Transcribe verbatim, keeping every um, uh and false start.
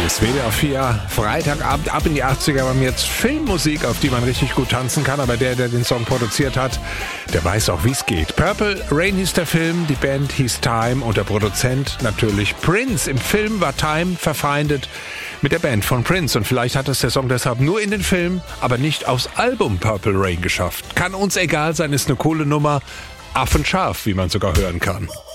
ist W D R vier, Freitagabend, ab in die achtziger, wir haben jetzt Filmmusik, auf die man richtig gut tanzen kann, aber der, der den Song produziert hat, der weiß auch, wie es geht. Purple Rain hieß der Film, die Band hieß Time und der Produzent natürlich Prince. Im Film war Time verfeindet mit der Band von Prince und vielleicht hat es der Song deshalb nur in den Film, aber nicht aufs Album Purple Rain geschafft. Kann uns egal sein, ist eine coole Nummer, affenscharf, wie man sogar hören kann.